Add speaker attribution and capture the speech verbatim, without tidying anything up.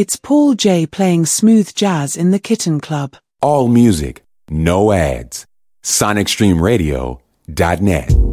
Speaker 1: It's Paul J playing smooth jazz in the Kitten Club.
Speaker 2: All music, no ads. Sonic Stream Radio dot net